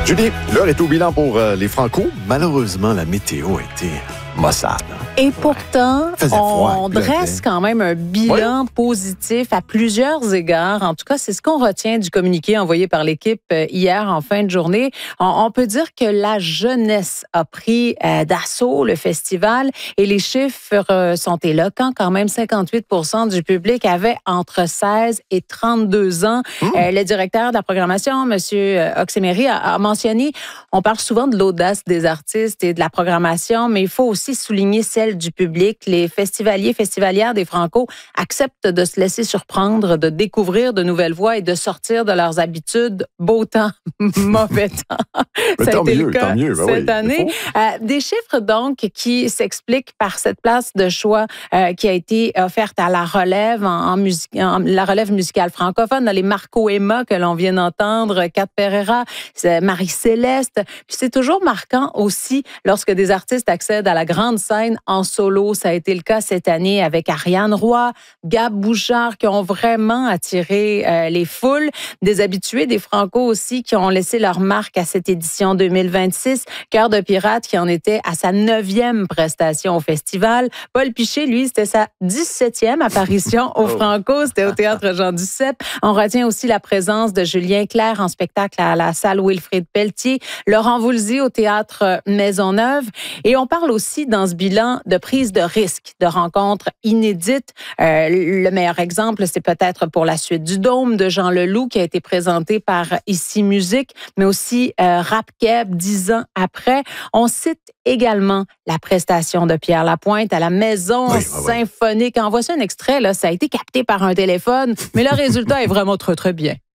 Julie, l'heure est au bilan pour les Franco. Malheureusement, la météo a été maussade. Et pourtant, on dresse quand même un bilan positif à plusieurs égards. En tout cas, c'est ce qu'on retient du communiqué envoyé par l'équipe hier en fin de journée. On peut dire que la jeunesse a pris d'assaut le festival et les chiffres sont éloquents. Quand même, 58% du public avait entre 16 et 32 ans. Le directeur de la programmation, M. Oxemery, a mentionné, on parle souvent de l'audace des artistes et de la programmation, mais il faut aussi souligner celle du public. Les festivaliers, festivalières des Franco acceptent de se laisser surprendre, de découvrir de nouvelles voies et de sortir de leurs habitudes, beau temps, mauvais temps. Ça a été le cas cette année. Des chiffres donc qui s'expliquent par cette place de choix qui a été offerte à la relève la relève musicale francophone, dans les Marco Emma que l'on vient d'entendre, Kat Pereira, Marie-Céleste. Puis c'est toujours marquant aussi lorsque des artistes accèdent à la grande scène en solo. Ça a été le cas cette année avec Ariane Roy, Gab Bouchard qui ont vraiment attiré les foules. Des habitués des Franco aussi qui ont laissé leur marque à cette édition 2026. Cœur de pirate qui en était à sa 9e prestation au festival. Paul Piché, lui, c'était sa 17e apparition au Franco. C'était au Théâtre Jean Duceppe. On retient aussi la présence de Julien Clerc en spectacle à la salle Wilfrid Pelletier. Laurent Voulzy au Théâtre Maisonneuve. Et on parle aussi dans ce bilan de prise de risque, de rencontres inédites. Le meilleur exemple, c'est peut-être pour la suite du Dôme de Jean Leloup qui a été présenté par Ici Musique, mais aussi Rap Keb 10 ans après. On cite également la prestation de Pierre Lapointe à la Maison Symphonique. En voici un extrait, là, ça a été capté par un téléphone, mais le résultat est vraiment très, très bien.